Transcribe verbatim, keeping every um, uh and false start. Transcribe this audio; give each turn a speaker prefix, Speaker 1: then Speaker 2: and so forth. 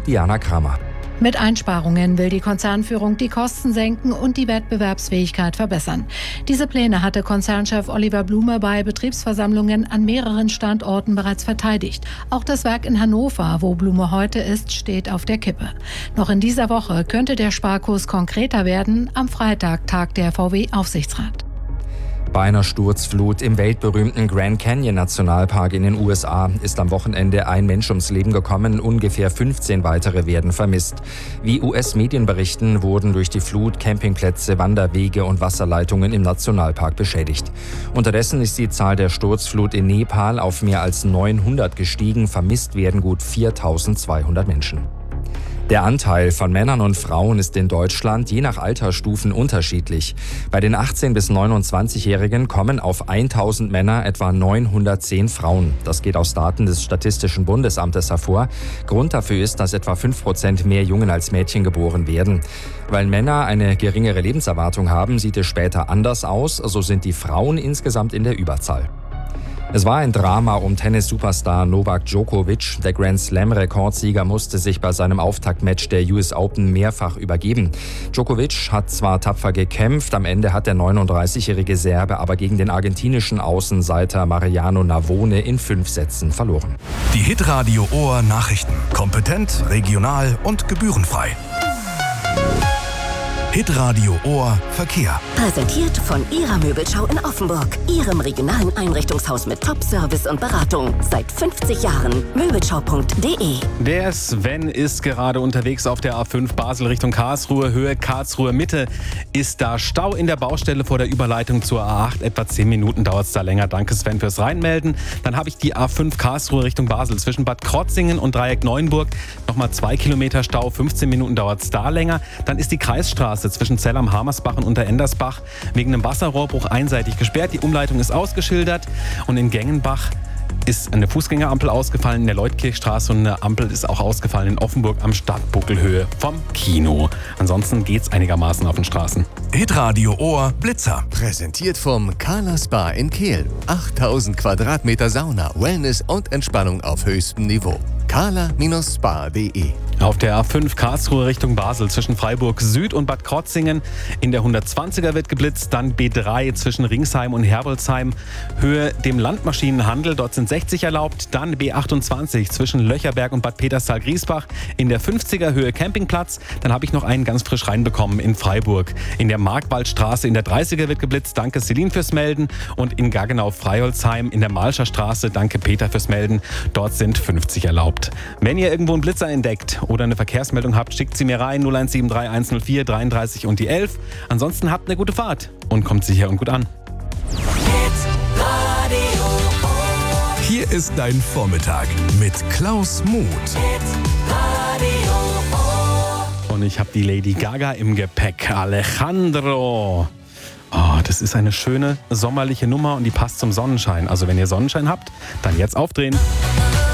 Speaker 1: Diana Kramer.
Speaker 2: Mit Einsparungen will die Konzernführung die Kosten senken und die Wettbewerbsfähigkeit verbessern. Diese Pläne hatte Konzernchef Oliver Blume bei Betriebsversammlungen an mehreren Standorten bereits verteidigt. Auch das Werk in Hannover, wo Blume heute ist, steht auf der Kippe. Noch in dieser Woche könnte der Sparkurs konkreter werden. Am Freitag tagt der V W-Aufsichtsrat.
Speaker 1: Bei einer Sturzflut im weltberühmten Grand Canyon Nationalpark in den U S A ist am Wochenende ein Mensch ums Leben gekommen, ungefähr fünfzehn weitere werden vermisst. Wie U S-Medien berichten, wurden durch die Flut Campingplätze, Wanderwege und Wasserleitungen im Nationalpark beschädigt. Unterdessen ist die Zahl der Sturzflut in Nepal auf mehr als neunhundert gestiegen, vermisst werden gut viertausendzweihundert Menschen. Der Anteil von Männern und Frauen ist in Deutschland je nach Altersstufen unterschiedlich. Bei den achtzehn- bis neunundzwanzigjährigen kommen auf tausend Männer etwa neunhundertzehn Frauen. Das geht aus Daten des Statistischen Bundesamtes hervor. Grund dafür ist, dass etwa fünf Prozent mehr Jungen als Mädchen geboren werden. Weil Männer eine geringere Lebenserwartung haben, sieht es später anders aus. So sind die Frauen insgesamt in der Überzahl. Es war ein Drama um Tennis-Superstar Novak Djokovic. Der Grand-Slam-Rekordsieger musste sich bei seinem Auftaktmatch der U S Open mehrfach übergeben. Djokovic hat zwar tapfer gekämpft, am Ende hat der neununddreißigjährige Serbe aber gegen den argentinischen Außenseiter Mariano Navone in fünf Sätzen verloren.
Speaker 3: Die Hitradio Ohr Nachrichten. Kompetent, regional und gebührenfrei. Hitradio Ohr Verkehr.
Speaker 4: Präsentiert von Ihrer Möbelschau in Offenburg. Ihrem regionalen Einrichtungshaus mit Top-Service und Beratung. Seit fünfzig Jahren. Möbelschau punkt de.
Speaker 5: Der Sven ist gerade unterwegs auf der A fünf Basel Richtung Karlsruhe. Höhe Karlsruhe Mitte ist da Stau in der Baustelle vor der Überleitung zur A acht. Etwa zehn Minuten dauert es da länger. Danke Sven fürs Reinmelden. Dann habe ich die A fünf Karlsruhe Richtung Basel. Zwischen Bad Krotzingen und Dreieck Neuenburg nochmal zwei Kilometer Stau. fünfzehn Minuten dauert es da länger. Dann ist die Kreisstraße zwischen Zell am Hamersbach und Unterendersbach wegen einem Wasserrohrbruch einseitig gesperrt. Die Umleitung ist ausgeschildert und in Gengenbach ist eine Fußgängerampel ausgefallen in der Leutkirchstraße und eine Ampel ist auch ausgefallen in Offenburg am Stadtbuckelhöhe vom Kino. Ansonsten geht's einigermaßen auf den Straßen.
Speaker 3: Hitradio Ohr Blitzer.
Speaker 6: Präsentiert vom Carla Spa in Kehl. achttausend Quadratmeter Sauna, Wellness und Entspannung auf höchstem Niveau. carla Spa punkt de.
Speaker 5: Auf der A fünf Karlsruhe Richtung Basel zwischen Freiburg Süd und Bad Krotzingen in der hundertzwanziger wird geblitzt, dann B drei zwischen Ringsheim und Herbolzheim, Höhe dem Landmaschinenhandel, dort sind sechzig erlaubt, dann B achtundzwanzig zwischen Löcherberg und Bad Peterstal-Griesbach in der fünfziger Höhe Campingplatz, dann habe ich noch einen ganz frisch reinbekommen in Freiburg. In der Markwaldstraße in der dreißiger wird geblitzt, danke Celine fürs Melden und in Gaggenau-Freiholzheim in der Malscher Straße, danke Peter fürs Melden, dort sind fünfzig erlaubt. Wenn ihr irgendwo einen Blitzer entdeckt oder eine Verkehrsmeldung habt, schickt sie mir rein, null eins sieben drei eins null vier dreiunddreißig und die elf. Ansonsten habt eine gute Fahrt und kommt sicher und gut an.
Speaker 3: Hier ist dein Vormittag mit Klaus Muth.
Speaker 5: Und ich habe die Lady Gaga im Gepäck, Alejandro. Oh, das ist eine schöne sommerliche Nummer und die passt zum Sonnenschein. Also wenn ihr Sonnenschein habt, dann jetzt aufdrehen.